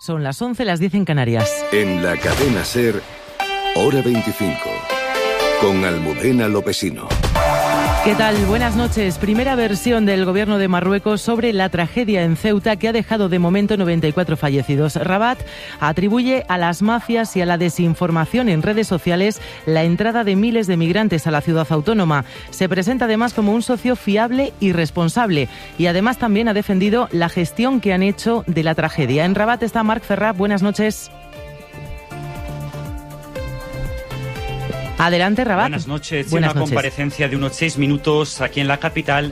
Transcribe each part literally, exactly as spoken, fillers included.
Son las once, las diez en Canarias. En la cadena SER, hora veinticinco, con Almudena Lopesino. ¿Qué tal? Buenas noches. Primera versión del gobierno de Marruecos sobre la tragedia en Ceuta que ha dejado de momento noventa y cuatro fallecidos. Rabat atribuye a las mafias y a la desinformación en redes sociales la entrada de miles de migrantes a la ciudad autónoma. Se presenta además como un socio fiable y responsable y además también ha defendido la gestión que han hecho de la tragedia. En Rabat está Marc Ferrab. Buenas noches. Adelante, Rabat. Buenas noches. Buenas una noches. comparecencia de unos seis minutos aquí en la capital.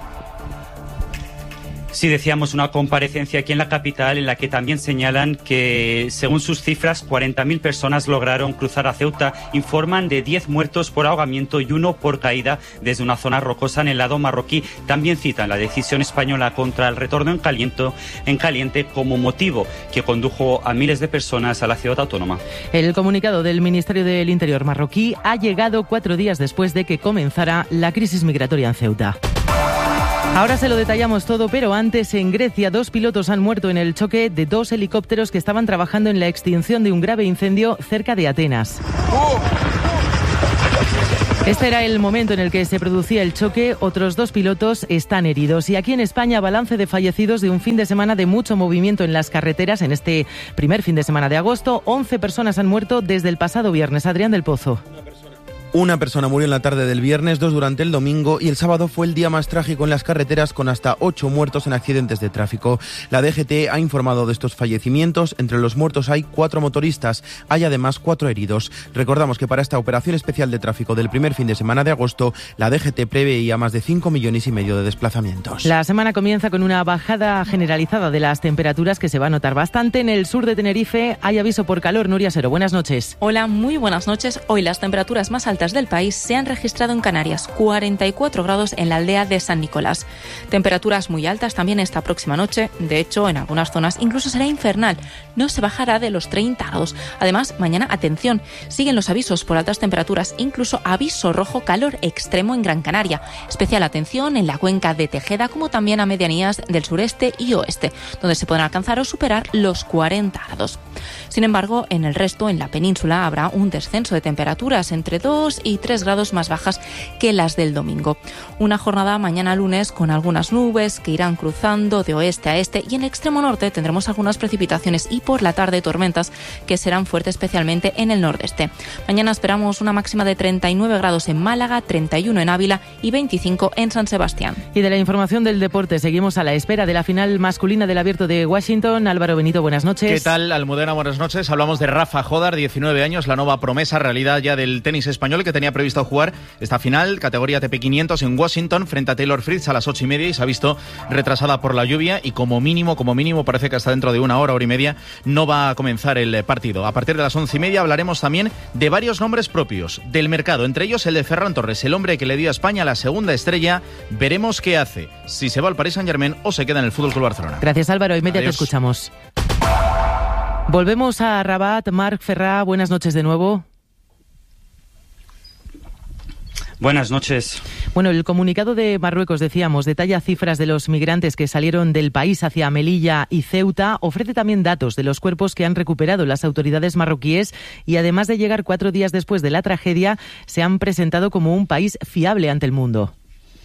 Sí, decíamos una comparecencia aquí en la capital en la que también señalan que, según sus cifras, cuarenta mil personas lograron cruzar a Ceuta. Informan de diez muertos por ahogamiento y uno por caída desde una zona rocosa en el lado marroquí. También citan la decisión española contra el retorno en caliente, en caliente como motivo que condujo a miles de personas a la ciudad autónoma. El comunicado del Ministerio del Interior marroquí ha llegado cuatro días después de que comenzara la crisis migratoria en Ceuta. Ahora se lo detallamos todo, pero antes en Grecia dos pilotos han muerto en el choque de dos helicópteros que estaban trabajando en la extinción de un grave incendio cerca de Atenas. Este era el momento en el que se producía el choque. Otros dos pilotos están heridos. Y aquí en España, balance de fallecidos de un fin de semana de mucho movimiento en las carreteras. En este primer fin de semana de agosto, once personas han muerto desde el pasado viernes. Adrián del Pozo. Una persona murió en la tarde del viernes, dos durante el domingo y el sábado fue el día más trágico en las carreteras con hasta ocho muertos en accidentes de tráfico. La D G T ha informado de estos fallecimientos. Entre los muertos hay cuatro motoristas. Hay además cuatro heridos. Recordamos que para esta operación especial de tráfico del primer fin de semana de agosto, la D G T preveía más de cinco millones y medio de desplazamientos. La semana comienza con una bajada generalizada de las temperaturas que se va a notar bastante. En el sur de Tenerife hay aviso por calor. Nuria Sero, buenas noches. Hola, muy buenas noches. Hoy las temperaturas más altas del país se han registrado en Canarias, cuarenta y cuatro grados en la aldea de San Nicolás. Temperaturas muy altas también esta próxima noche. De hecho, en algunas zonas incluso será infernal. No se bajará de los treinta grados. Además, mañana, atención, siguen los avisos por altas temperaturas, incluso aviso rojo calor extremo en Gran Canaria. Especial atención en la cuenca de Tejeda, como también a medianías del sureste y oeste, donde se podrán alcanzar o superar los cuarenta grados. Sin embargo, en el resto, en la península, habrá un descenso de temperaturas entre dos y tres grados más bajas que las del domingo. Una jornada mañana lunes con algunas nubes que irán cruzando de oeste a este y en el extremo norte tendremos algunas precipitaciones y por la tarde tormentas que serán fuertes especialmente en el nordeste. Mañana esperamos una máxima de treinta y nueve grados en Málaga, treinta y uno en Ávila y veinticinco en San Sebastián. Y de la información del deporte seguimos a la espera de la final masculina del Abierto de Washington. Álvaro Benito, buenas noches. ¿Qué tal, Almudena? Buenas noches. Hablamos de Rafa Jodar, diecinueve años, la nueva promesa realidad ya del tenis español, que tenía previsto jugar esta final, categoría T P quinientos en Washington, frente a Taylor Fritz a las ocho y media y se ha visto retrasada por la lluvia y como mínimo, como mínimo parece que hasta dentro de una hora, hora y media no va a comenzar el partido. A partir de las once y media hablaremos también de varios nombres propios del mercado, entre ellos el de Ferran Torres, el hombre que le dio a España la segunda estrella. Veremos qué hace, si se va al Paris Saint-Germain o se queda en el F C Barcelona. Gracias, Álvaro, y media te escuchamos. Volvemos a Rabat. Marc Ferrab, buenas noches de nuevo. Buenas noches. Bueno, el comunicado de Marruecos, decíamos, detalla cifras de los migrantes que salieron del país hacia Melilla y Ceuta. Ofrece también datos de los cuerpos que han recuperado las autoridades marroquíes y además de llegar cuatro días después de la tragedia, se han presentado como un país fiable ante el mundo.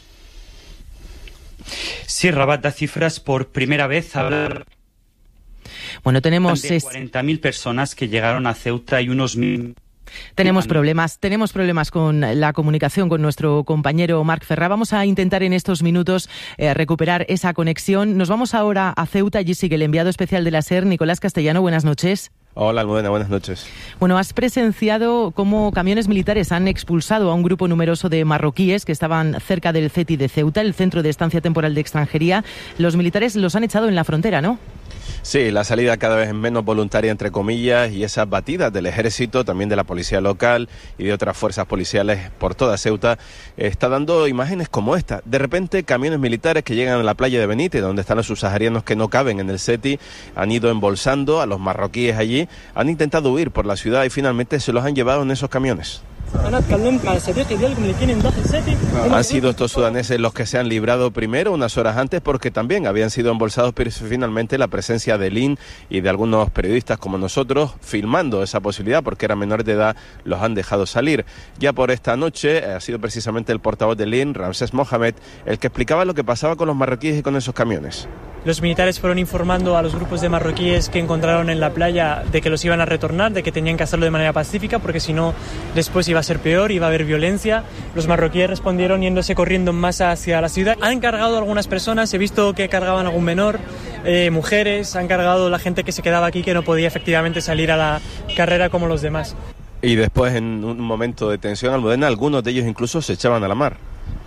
Sí, Rabat da cifras por primera vez. Hablar bueno, tenemos de cuarenta mil personas que llegaron a Ceuta y unos mil... Tenemos problemas, tenemos problemas con la comunicación con nuestro compañero Marc Ferrab. Vamos a intentar en estos minutos eh, recuperar esa conexión. Nos vamos ahora a Ceuta. Allí sigue el enviado especial de la SER, Nicolás Castellano. Buenas noches. Hola, Almudena, buenas noches. Bueno, has presenciado cómo camiones militares han expulsado a un grupo numeroso de marroquíes que estaban cerca del C E T I de Ceuta, el Centro de Estancia Temporal de Extranjería. Los militares los han echado en la frontera, ¿no? Sí, la salida cada vez es menos voluntaria, entre comillas, y esas batidas del ejército, también de la policía local y de otras fuerzas policiales por toda Ceuta, está dando imágenes como esta. De repente, camiones militares que llegan a la playa de Benítez, donde están los subsaharianos que no caben en el C E T I, han ido embolsando a los marroquíes allí, han intentado huir por la ciudad y finalmente se los han llevado en esos camiones. Han sido estos sudaneses los que se han librado primero unas horas antes porque también habían sido embolsados, pero finalmente la presencia de Lin y de algunos periodistas como nosotros filmando esa posibilidad porque eran menores de edad los han dejado salir. Ya por esta noche ha sido precisamente el portavoz de Lin, Ramses Mohamed, el que explicaba lo que pasaba con los marroquíes y con esos camiones. Los militares fueron informando a los grupos de marroquíes que encontraron en la playa de que los iban a retornar, de que tenían que hacerlo de manera pacífica porque si no después iba a ser peor, iba a haber violencia. Los marroquíes respondieron yéndose corriendo en masa hacia la ciudad. Han cargado a algunas personas, he visto que cargaban a algún menor, eh, mujeres, han cargado la gente que se quedaba aquí que no podía efectivamente salir a la carrera como los demás. Y después, en un momento de tensión, Almudena, algunos de ellos incluso se echaban a la mar.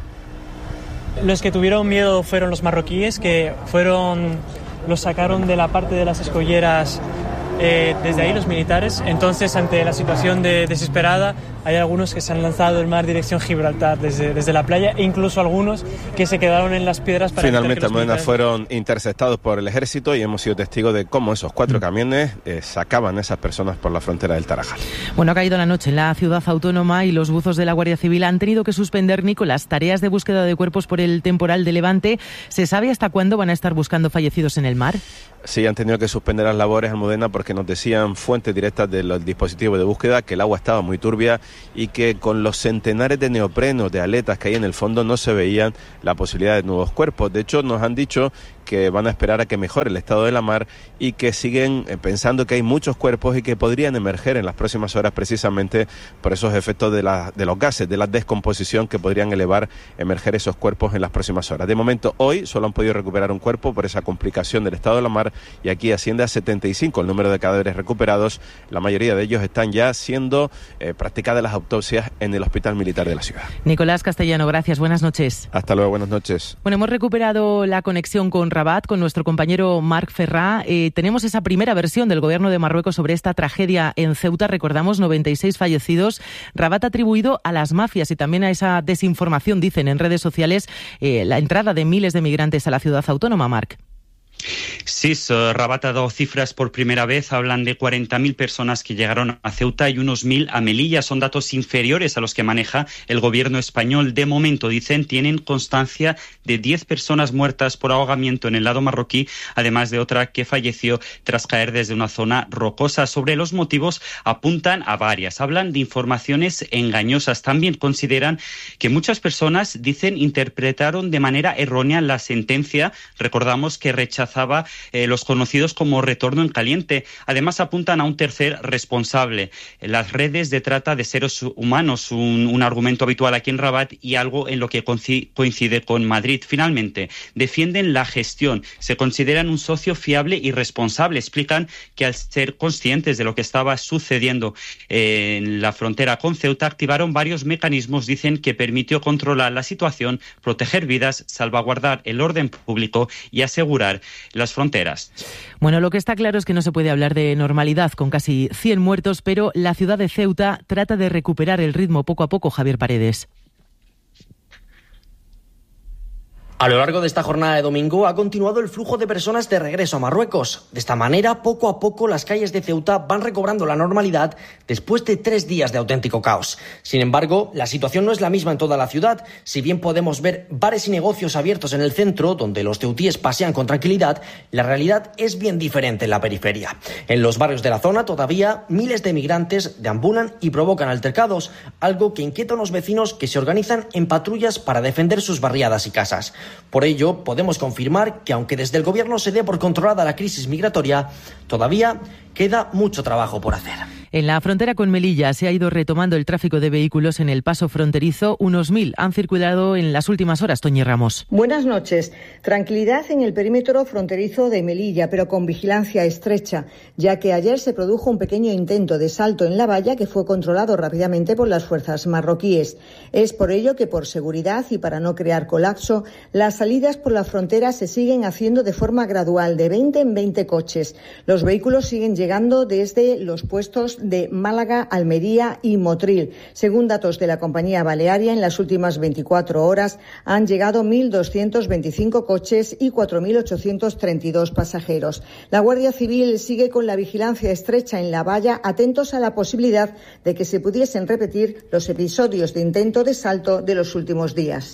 Los que tuvieron miedo fueron los marroquíes, que fueron, los sacaron de la parte de las escolleras eh, desde ahí, los militares. Entonces, ante la situación de desesperada, hay algunos que se han lanzado al mar dirección Gibraltar desde, desde la playa e incluso algunos que se quedaron en las piedras para finalmente los militares... fueron interceptados por el ejército y hemos sido testigos de cómo esos cuatro mm. camiones eh, sacaban a esas personas por la frontera del Tarajal. Bueno, ha caído la noche en la ciudad autónoma y los buzos de la Guardia Civil han tenido que suspender, Nico, las tareas de búsqueda de cuerpos por el temporal de Levante. ¿Se sabe hasta cuándo van a estar buscando fallecidos en el mar? Sí, han tenido que suspender las labores, Almudena, porque nos decían fuentes directas del dispositivo de búsqueda que el agua estaba muy turbia y que con los centenares de neoprenos, de aletas que hay en el fondo, no se veían la posibilidad de nuevos cuerpos. De hecho, nos han dicho que van a esperar a que mejore el estado de la mar y que siguen pensando que hay muchos cuerpos y que podrían emerger en las próximas horas precisamente por esos efectos de, la, de los gases, de la descomposición que podrían elevar, emerger esos cuerpos en las próximas horas. De momento, hoy solo han podido recuperar un cuerpo por esa complicación del estado de la mar y aquí asciende a setenta y cinco el número de cadáveres recuperados. La mayoría de ellos están ya siendo eh, practicadas las autopsias en el Hospital Militar de la ciudad. Nicolás Castellano, gracias. Buenas noches. Hasta luego, buenas noches. Bueno, hemos recuperado la conexión con Rabat, con nuestro compañero Marc Ferrá. Eh, tenemos esa primera versión del gobierno de Marruecos sobre esta tragedia en Ceuta. Recordamos, noventa y seis fallecidos. Rabat ha atribuido a las mafias y también a esa desinformación, dicen en redes sociales, eh, la entrada de miles de migrantes a la ciudad autónoma, Marc. Sí, so, Rabat ha dado cifras por primera vez, hablan de cuarenta mil personas que llegaron a Ceuta y unos mil a Melilla. Son datos inferiores a los que maneja el gobierno español. De momento, dicen, tienen constancia de diez personas muertas por ahogamiento en el lado marroquí, además de otra que falleció tras caer desde una zona rocosa. Sobre los motivos apuntan a varias. Hablan de informaciones engañosas. También consideran que muchas personas, dicen, interpretaron de manera errónea la sentencia. Recordamos que rechazaba eh, los conocidos como retorno en caliente. Además apuntan a un tercer responsable, las redes de trata de seres humanos, un, un argumento habitual aquí en Rabat y algo en lo que coincide con Madrid. Finalmente, defienden la gestión, se consideran un socio fiable y responsable. Explican que al ser conscientes de lo que estaba sucediendo en la frontera con Ceuta, activaron varios mecanismos, dicen, que permitió controlar la situación, proteger vidas, salvaguardar el orden público y asegurar las fronteras. Bueno, lo que está claro es que no se puede hablar de normalidad con casi cien muertos, pero la ciudad de Ceuta trata de recuperar el ritmo poco a poco, Javier Paredes. A lo largo de esta jornada de domingo ha continuado el flujo de personas de regreso a Marruecos. De esta manera, poco a poco, las calles de Ceuta van recobrando la normalidad después de tres días de auténtico caos. Sin embargo, la situación no es la misma en toda la ciudad. Si bien podemos ver bares y negocios abiertos en el centro, donde los ceutíes pasean con tranquilidad, la realidad es bien diferente en la periferia. En los barrios de la zona, todavía, miles de migrantes deambulan y provocan altercados, algo que inquieta a unos vecinos que se organizan en patrullas para defender sus barriadas y casas. Por ello, podemos confirmar que aunque desde el gobierno se dé por controlada la crisis migratoria, todavía queda mucho trabajo por hacer. En la frontera con Melilla se ha ido retomando el tráfico de vehículos en el paso fronterizo. Unos mil han circulado en las últimas horas. Toñi Ramos. Buenas noches. Tranquilidad en el perímetro fronterizo de Melilla, pero con vigilancia estrecha, ya que ayer se produjo un pequeño intento de salto en la valla que fue controlado rápidamente por las fuerzas marroquíes. Es por ello que, por seguridad y para no crear colapso, las salidas por la frontera se siguen haciendo de forma gradual, de veinte en veinte coches. Los vehículos siguen llegando desde los puestos de Málaga, Almería y Motril. Según datos de la compañía balearia, en las últimas veinticuatro horas han llegado mil doscientos veinticinco coches y cuatro mil ochocientos treinta y dos pasajeros. La Guardia Civil sigue con la vigilancia estrecha en la valla, atentos a la posibilidad de que se pudiesen repetir los episodios de intento de salto de los últimos días.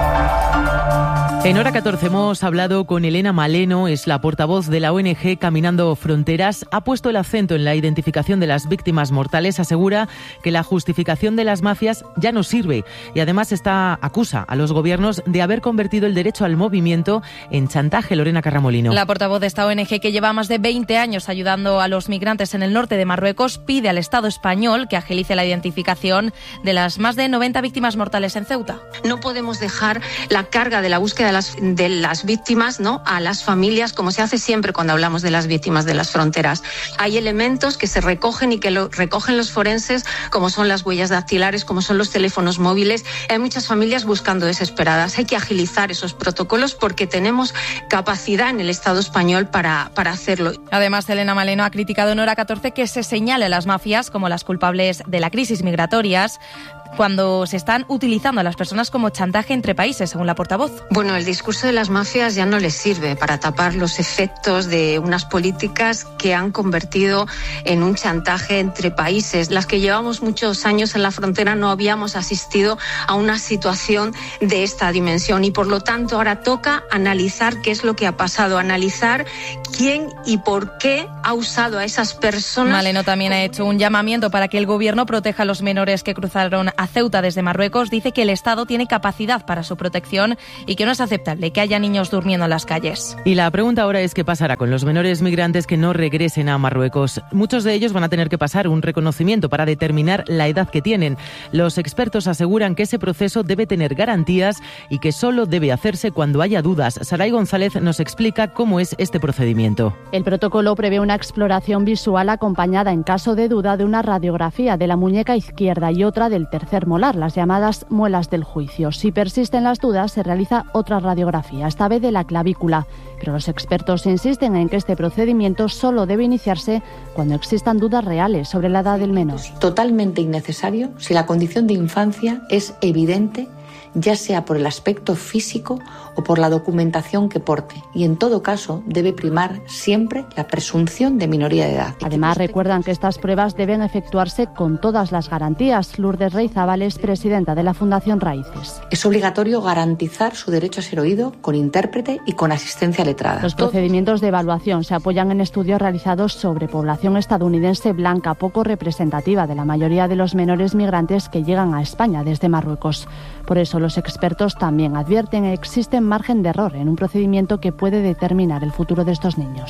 En Hora catorce hemos hablado con Elena Maleno, es la portavoz de la O N G Caminando Fronteras. Ha puesto el acento en la identificación de las víctimas mortales. Asegura que la justificación de las mafias ya no sirve y además está, acusa a los gobiernos de haber convertido el derecho al movimiento en chantaje. Lorena Carramolino. La portavoz de esta O N G, que lleva más de veinte años ayudando a los migrantes en el norte de Marruecos, pide al Estado español que agilice la identificación de las más de noventa víctimas mortales en Ceuta. No podemos dejar la carga de la búsqueda de las, de las víctimas, ¿no?, a las familias, como se hace siempre cuando hablamos de las víctimas de las fronteras. Hay elementos que se recogen y que lo recogen los forenses, como son las huellas dactilares, como son los teléfonos móviles. Hay muchas familias buscando desesperadas. Hay que agilizar esos protocolos porque tenemos capacidad en el Estado español para, para hacerlo. Además, Elena Maleno ha criticado en Hora catorce que se señale a las mafias como las culpables de la crisis migratorias cuando se están utilizando a las personas como chantaje entre países, según la portavoz. Bueno, el discurso de las mafias ya no les sirve para tapar los efectos de unas políticas que han convertido en un chantaje entre países. Las que llevamos muchos años en la frontera no habíamos asistido a una situación de esta dimensión y por lo tanto ahora toca analizar qué es lo que ha pasado, analizar quién y por qué ha usado a esas personas. Maleno también ha hecho un llamamiento para que el gobierno proteja a los menores que cruzaron a Ceuta desde Marruecos. Dice que el Estado tiene capacidad para su protección y que no es aceptable que haya niños durmiendo en las calles. Y la pregunta ahora es qué pasará con los menores migrantes que no regresen a Marruecos. Muchos de ellos van a tener que pasar un reconocimiento para determinar la edad que tienen. Los expertos aseguran que ese proceso debe tener garantías y que solo debe hacerse cuando haya dudas. Saray González nos explica cómo es este procedimiento. El protocolo prevé una exploración visual acompañada, en caso de duda, de una radiografía de la muñeca izquierda y otra del tercer molar, las llamadas muelas del juicio. Si persisten las dudas, se realiza otra radiografía, esta vez de la clavícula. Pero los expertos insisten en que este procedimiento solo debe iniciarse cuando existan dudas reales sobre la edad del menor. Totalmente innecesario si la condición de infancia es evidente, ya sea por el aspecto físico o por la documentación que porte. Y en todo caso debe primar siempre la presunción de minoría de edad. Además, recuerdan que estas pruebas deben efectuarse con todas las garantías. Lourdes Reizábal es presidenta de la Fundación Raíces. Es obligatorio garantizar su derecho a ser oído con intérprete y con asistencia letrada. Los procedimientos de evaluación se apoyan en estudios realizados sobre población estadounidense blanca, poco representativa de la mayoría de los menores migrantes que llegan a España desde Marruecos. Por eso los expertos también advierten que existe margen de error en un procedimiento que puede determinar el futuro de estos niños.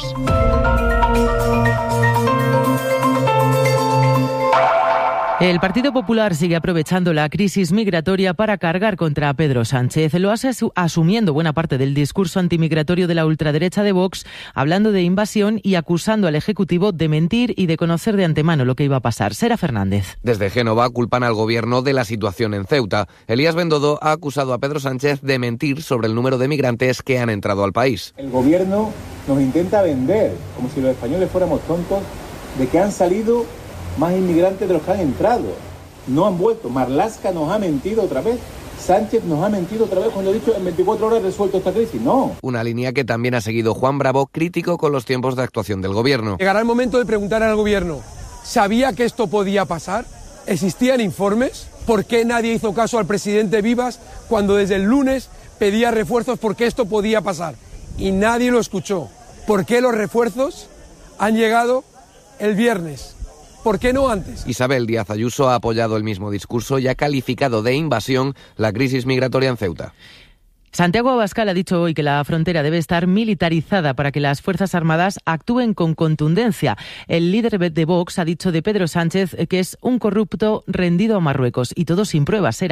El Partido Popular sigue aprovechando la crisis migratoria para cargar contra Pedro Sánchez. Lo hace asumiendo buena parte del discurso antimigratorio de la ultraderecha de Vox, hablando de invasión y acusando al Ejecutivo de mentir y de conocer de antemano lo que iba a pasar. Sera Fernández. Desde Génova culpan al Gobierno de la situación en Ceuta. Elías Bendodo ha acusado a Pedro Sánchez de mentir sobre el número de migrantes que han entrado al país. El Gobierno nos intenta vender, como si los españoles fuéramos tontos, de que han salido más inmigrantes de los que han entrado. No han vuelto. Marlaska nos ha mentido otra vez. Sánchez nos ha mentido otra vez cuando ha dicho en veinticuatro horas resuelto esta crisis. No. Una línea que también ha seguido Juan Bravo, crítico con los tiempos de actuación del Gobierno. Llegará el momento de preguntar al Gobierno, ¿sabía que esto podía pasar? ¿Existían informes? ¿Por qué nadie hizo caso al presidente Vivas cuando desde el lunes pedía refuerzos porque esto podía pasar? Y nadie lo escuchó. ¿Por qué los refuerzos han llegado el viernes? ¿Por qué no antes? Isabel Díaz Ayuso ha apoyado el mismo discurso y ha calificado de invasión la crisis migratoria en Ceuta. Santiago Abascal ha dicho hoy que la frontera debe estar militarizada para que las Fuerzas Armadas actúen con contundencia. El líder de Vox ha dicho de Pedro Sánchez que es un corrupto rendido a Marruecos y todo sin pruebas, era.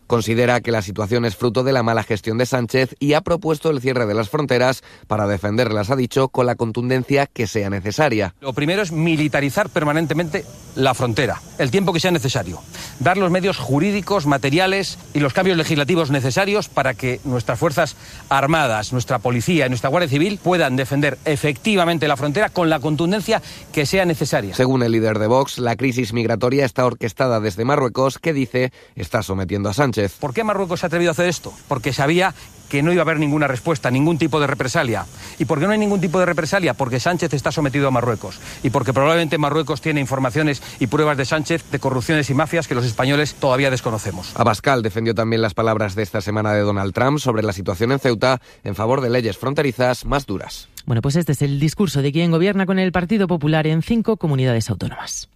Considera que la situación es fruto de la mala gestión de Sánchez y ha propuesto el cierre de las fronteras para defenderlas, ha dicho, con la contundencia que sea necesaria. Lo primero es militarizar permanentemente la frontera, el tiempo que sea necesario. Dar los medios jurídicos, materiales y los cambios legislativos necesarios para que nuestras Fuerzas Armadas, nuestra Policía y nuestra Guardia Civil puedan defender efectivamente la frontera con la contundencia que sea necesaria. Según el líder de Vox, la crisis migratoria está orquestada desde Marruecos, que dice está sometiendo a Sánchez. ¿Por qué Marruecos se ha atrevido a hacer esto? Porque sabía que no iba a haber ninguna respuesta, ningún tipo de represalia. ¿Y por qué no hay ningún tipo de represalia? Porque Sánchez está sometido a Marruecos. Y porque probablemente Marruecos tiene informaciones y pruebas de Sánchez de corrupciones y mafias que los españoles todavía desconocemos. Abascal defendió también las palabras de esta semana de Donald Trump sobre la situación en Ceuta en favor de leyes fronterizas más duras. Bueno, pues este es el discurso de quien gobierna con el Partido Popular en cinco comunidades autónomas.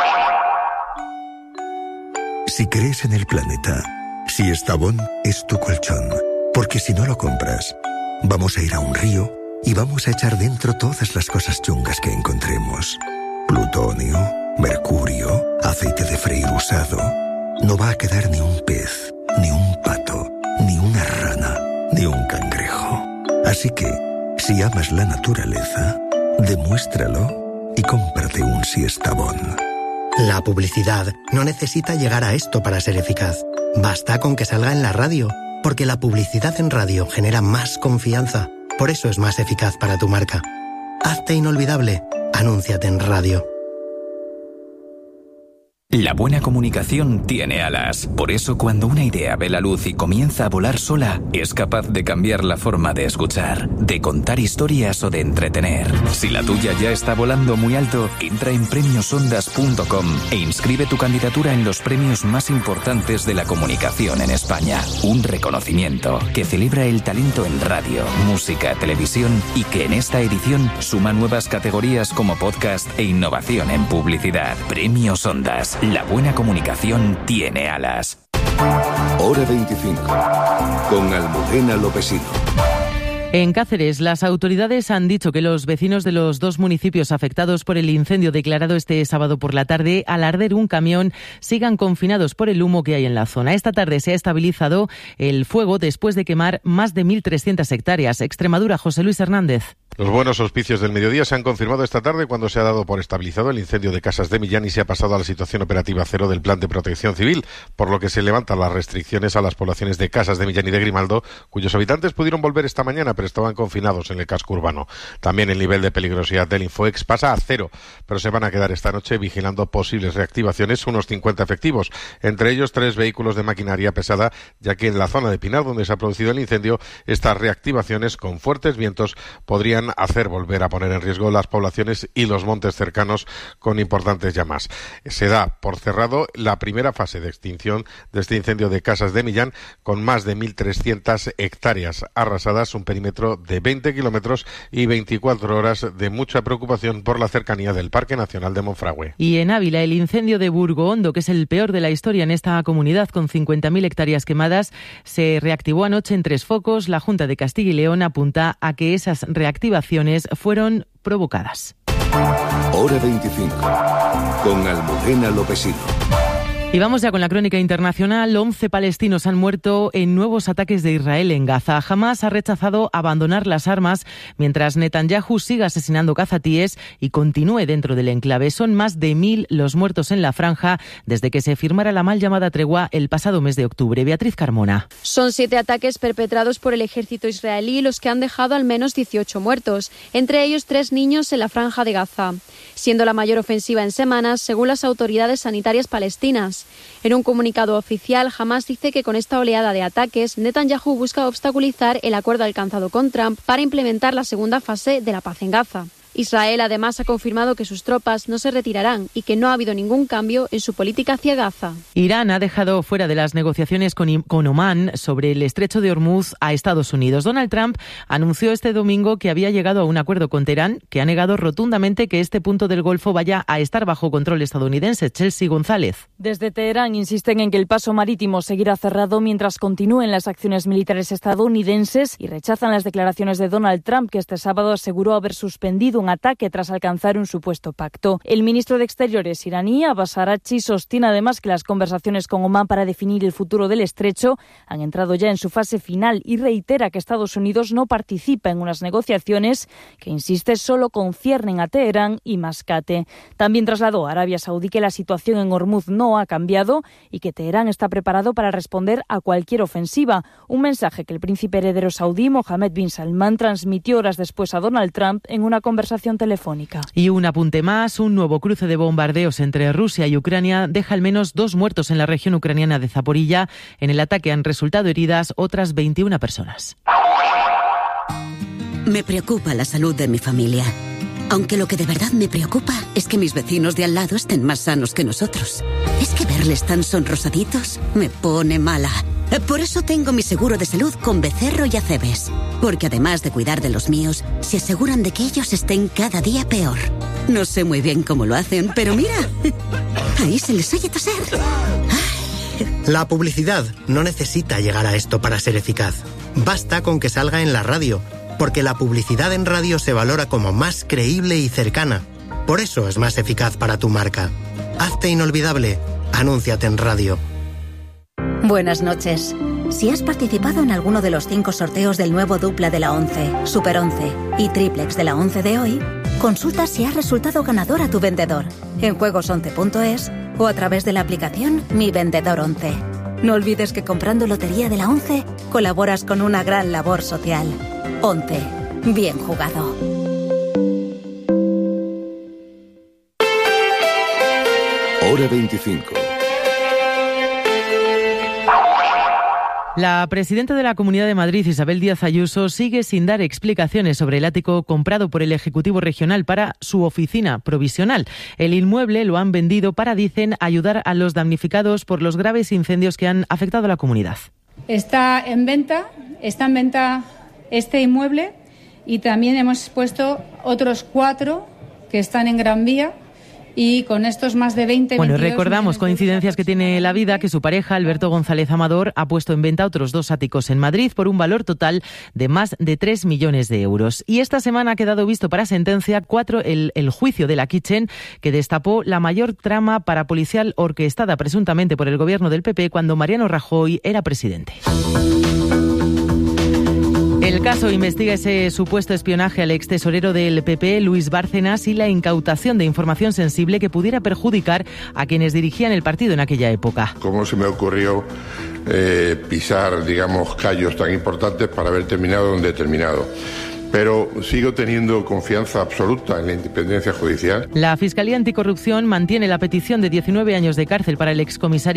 Si crees en el planeta, si Estavón es tu colchón, porque si no lo compras, vamos a ir a un río y vamos a echar dentro todas las cosas chungas que encontremos. Plutonio, mercurio, aceite de freír usado. No va a quedar ni un pez, ni un pato, ni una rana, ni un cangrejo. Así que, si amas la naturaleza, demuéstralo y cómprate un Siestabón. La publicidad no necesita llegar a esto para ser eficaz. Basta con que salga en la radio, porque la publicidad en radio genera más confianza. Por eso es más eficaz para tu marca. Hazte inolvidable. Anúnciate en radio. La buena comunicación tiene alas. Por eso, cuando una idea ve la luz y comienza a volar sola, es capaz de cambiar la forma de escuchar, de contar historias o de entretener. Si la tuya ya está volando muy alto, entra en premios ondas punto com e inscribe tu candidatura en los premios más importantes de la comunicación en España. Un reconocimiento que celebra el talento en radio, música, televisión y que en esta edición suma nuevas categorías como podcast e innovación en publicidad. Premios Ondas. La buena comunicación tiene alas. Hora veinticinco, con Almudena Lopesino. En Cáceres, las autoridades han dicho que los vecinos de los dos municipios afectados por el incendio declarado este sábado por la tarde, al arder un camión, sigan confinados por el humo que hay en la zona. Esta tarde se ha estabilizado el fuego después de quemar más de mil trescientas hectáreas. Extremadura, José Luis Hernández. Los buenos auspicios del mediodía se han confirmado esta tarde cuando se ha dado por estabilizado el incendio de Casas de Millán y se ha pasado a la situación operativa cero del Plan de Protección Civil, por lo que se levantan las restricciones a las poblaciones de Casas de Millán y de Grimaldo, cuyos habitantes pudieron volver esta mañana, pero estaban confinados en el casco urbano. También el nivel de peligrosidad del Infoex pasa a cero, pero se van a quedar esta noche vigilando posibles reactivaciones unos cincuenta efectivos, entre ellos tres vehículos de maquinaria pesada, ya que en la zona de Pinar, donde se ha producido el incendio, estas reactivaciones con fuertes vientos podrían hacer volver a poner en riesgo las poblaciones y los montes cercanos con importantes llamas. Se da por cerrado la primera fase de extinción de este incendio de Casas de Millán, con más de mil trescientas hectáreas arrasadas, un perímetro de veinte kilómetros y veinticuatro horas de mucha preocupación por la cercanía del Parque Nacional de Monfragüe. Y en Ávila, el incendio de Burgo Hondo, que es el peor de la historia en esta comunidad, con cincuenta mil hectáreas quemadas, se reactivó anoche en tres focos. La Junta de Castilla y León apunta a que esas reactivaciones fueron provocadas. Hora veinticinco, con Almudena Lopesino. Y vamos ya con la crónica internacional. once palestinos han muerto en nuevos ataques de Israel en Gaza. Hamás ha rechazado abandonar las armas mientras Netanyahu siga asesinando cazatíes y continúe dentro del enclave. Son más de mil los muertos en la franja desde que se firmara la mal llamada tregua el pasado mes de octubre. Beatriz Carmona. Son siete ataques perpetrados por el ejército israelí los que han dejado al menos dieciocho muertos, entre ellos tres niños en la franja de Gaza, siendo la mayor ofensiva en semanas según las autoridades sanitarias palestinas. En un comunicado oficial, Hamás dice que con esta oleada de ataques, Netanyahu busca obstaculizar el acuerdo alcanzado con Trump para implementar la segunda fase de la paz en Gaza. Israel además ha confirmado que sus tropas no se retirarán y que no ha habido ningún cambio en su política hacia Gaza. Irán ha dejado fuera de las negociaciones con, con Omán sobre el estrecho de Hormuz a Estados Unidos. Donald Trump anunció este domingo que había llegado a un acuerdo con Teherán, que ha negado rotundamente que este punto del Golfo vaya a estar bajo control estadounidense. Chelsea González. Desde Teherán insisten en que el paso marítimo seguirá cerrado mientras continúen las acciones militares estadounidenses y rechazan las declaraciones de Donald Trump, que este sábado aseguró haber suspendido un un ataque tras alcanzar un supuesto pacto. El ministro de Exteriores iraní, Abbas Araghchi, sostiene además que las conversaciones con Omán para definir el futuro del estrecho han entrado ya en su fase final y reitera que Estados Unidos no participa en unas negociaciones que, insiste, solo conciernen a Teherán y Mascate. También trasladó a Arabia Saudí que la situación en Hormuz no ha cambiado y que Teherán está preparado para responder a cualquier ofensiva, un mensaje que el príncipe heredero saudí Mohammed bin Salman transmitió horas después a Donald Trump en una conversación telefónica. Y un apunte más, un nuevo cruce de bombardeos entre Rusia y Ucrania deja al menos dos muertos en la región ucraniana de Zaporilla. En el ataque han resultado heridas otras veintiuna personas. Me preocupa la salud de mi familia. Aunque lo que de verdad me preocupa es que mis vecinos de al lado estén más sanos que nosotros. Es que verles tan sonrosaditos me pone mala. Por eso tengo mi seguro de salud con Becerro y Acebes. Porque además de cuidar de los míos, se aseguran de que ellos estén cada día peor. No sé muy bien cómo lo hacen, pero mira, ahí se les oye toser. La publicidad no necesita llegar a esto para ser eficaz. Basta con que salga en la radio, porque la publicidad en radio se valora como más creíble y cercana. Por eso es más eficaz para tu marca. Hazte inolvidable. Anúnciate en radio. Buenas noches. Si has participado en alguno de los cinco sorteos del nuevo dupla de la once, Super once y triplex de la once de hoy, consulta si has resultado ganador a tu vendedor en juegos once punto es o a través de la aplicación Mi Vendedor once. No olvides que comprando lotería de la once colaboras con una gran labor social. once. Bien jugado. Hora veinticinco. La presidenta de la Comunidad de Madrid, Isabel Díaz Ayuso, sigue sin dar explicaciones sobre el ático comprado por el Ejecutivo Regional para su oficina provisional. El inmueble lo han vendido para, dicen, ayudar a los damnificados por los graves incendios que han afectado a la comunidad. Está en venta, está en venta este inmueble y también hemos puesto otros cuatro que están en Gran Vía. Y con estos más de veinte... Bueno, recordamos, coincidencias que tiene la vida, que su pareja, Alberto González Amador, ha puesto en venta otros dos áticos en Madrid por un valor total de más de tres millones de euros. Y esta semana ha quedado visto para sentencia cuatro el, el juicio de la Kitchen, que destapó la mayor trama parapolicial orquestada presuntamente por el gobierno del P P cuando Mariano Rajoy era presidente. El caso investiga ese supuesto espionaje al extesorero del P P, Luis Bárcenas, y la incautación de información sensible que pudiera perjudicar a quienes dirigían el partido en aquella época. ¿Cómo se me ocurrió eh, pisar, digamos, callos tan importantes para haber terminado donde he terminado? Pero sigo teniendo confianza absoluta en la independencia judicial. La Fiscalía Anticorrupción mantiene la petición de diecinueve años de cárcel para el excomisario